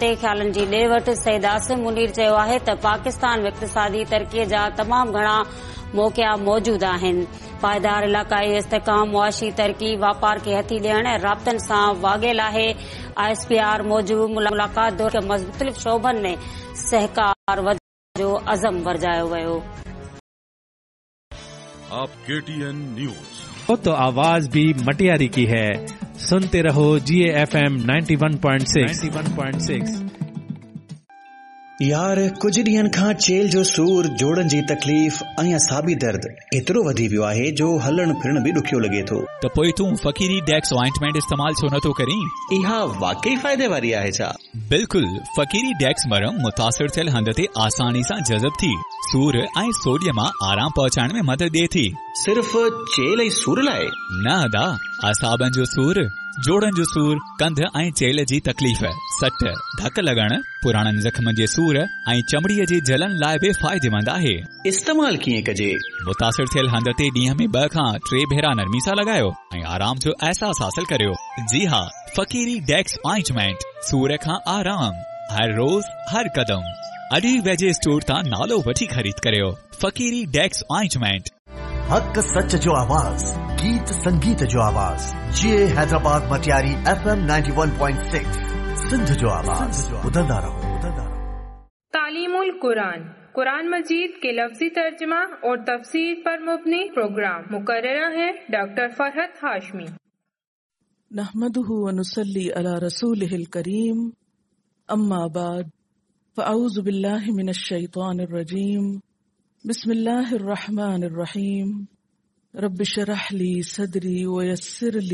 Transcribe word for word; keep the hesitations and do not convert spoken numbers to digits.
ते ख़्यालनि जी ॾेवट। सईद आसिम मुनीर चयो आहे त पाकिस्तान में इक़्तिसादी तरक़ीअ जा तमाम घणा मौक़िया मौजूद आहिनि। पाइदार इलाक़ाई इस्तेहकाम, मुआशी तरक़ी, वापार खे हथी ॾियण ऐं राब्तनि सां वाॻियल आहे। आईएसपीआर मौजूद मुलाक़ात दौरान मुख़्तलिफ़ शोबनि में सहकार वधण जो अज़म वरजायो वियो। आप केटीएन न्यूज वो तो आवाज भी मटियारी की है। सुनते रहो जी F M ninety one point six. यार कुछ ॾींहनि खां चेल जो सूर, जोड़नि जी तकलीफ़ ऐं असाबी दर्द एतिरो वधी वियो आहे जो हलण फिरण बि ॾुखियो लॻे थो। त पोइ तूं फकीरी डेक्स ऑइंटमेंट इस्तेमाल छो नथो करीं? इहा वाकई फ़ाइदे वारी आहे छा? बिल्कुल, फकीरी डेक्स मरम मुतासिर थियल हंध ते आसानी सां जज़ब थी सूर ऐं सोडिय मां आराम पहुचाइण में मदद ॾिए थी। सिर्फ़ चेल ऐं सूर लाइ? न अदा, असाबनि जो सूर, जोड़नि जो सूर, कंध ऐं चेल जी तकलीफ़, सट, धक लॻण, पुराणनि ज़ख़्मनि जे सूर ऐं चमड़ीअ जी जलन लाइ बि फ़ाइदेमंद आहे। इस्तेमाल कीअं कजे? मुतासिर थियल हंध ते ॾींहं में ॿ खां टे भेरा नरमी सां लॻायो ऐं आराम जो अहसास हासिल करियो। जी हाँ, फकीरी डेक्स ऑइंटमेंट, सूर खां आराम, हर रोज़ हर कदम। अॼु ई वेझे स्टोर तां नालो वठी ख़रीद करियो। फकीरी डेक्स ऑइंटमेंट। हक सच जो आवाज़, गीत संगीत जो आवाज़। जे Hyderabad Matiari F M ninety one point six, Sindh जो आवाज़। ॿुधंदा रहो। तालीमुल कुरान, कुरान मजीद के लफ्जी तर्जमा और तफसीर पर मुबनी प्रोग्राम। मुकर्ररा है डॉक्टर फरहत हाशमी। नहमदुहु व नुसल्ली अला रसूलिहिल करीम, अम्मा बाद, फ़अऊज़ु बिल्लाहि मिनश शैतानिर रजीम, बिस्मिल्लाहिर रहमानिर रहीम। रब्बि शरह ली सदरी व यस्सिर ली